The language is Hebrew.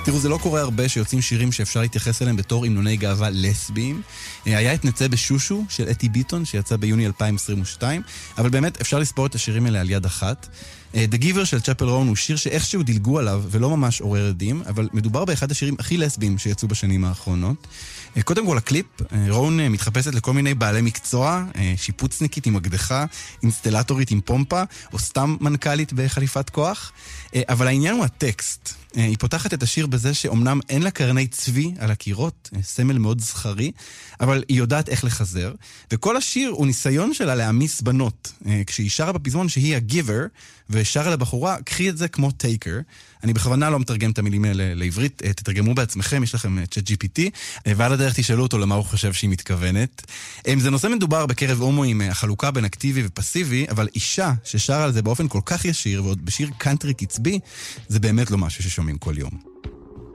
תראו, זה לא קורה הרבה שיוצאים שירים שאפשר להתייחס אליהם בתור המנוני גאווה לסביים. היה את נצא בשושו של אתי ביטון שיצא ביוני 2022, אבל באמת אפשר לספור את השירים האלה על יד אחת. The Giver של צ'פל רון הוא שיר שאיכשהו דילגו עליו ולא ממש עורר עדים, אבל מדובר באחד השירים הכי לסביים שיצאו בשנים האחרונות. קודם כל הקליפ, רון מתחפשת לכל מיני בעלי מקצוע, שיפוצניקית עם אקדחה, אינסטלטורית עם פומפה, או סתם מנכ"לית בחליפת כוח. אבל העניין הוא הטקסט. היא פותחת את השיר בזה שאומנם אין לה קרני צבי על הקירות, סמל מאוד זכרי, אבל היא יודעת איך לחזר. וכל השיר הוא ניסיון שלה להעמיס בנות. כשהיא שרה בפזמון שהיא הגיבר, ושרה לבחורה, קחי את זה כמו טייקר. אני בכוונה לא מתרגם את המילים האלה לעברית, תתרגמו בעצמכם, יש לכם ChatGPT, ועל הדרך תשאלו אותו למה הוא חושב שהיא מתכוונת. זה נושא מדובר בקרב הומואים, החלוקה בין אקטיבי ופסיבי, אבל אישה ששרה על זה באופן כל כך ישיר, ועוד בשיר קאנטרי קצבי, זה באמת לא משהו ששומעים כל יום.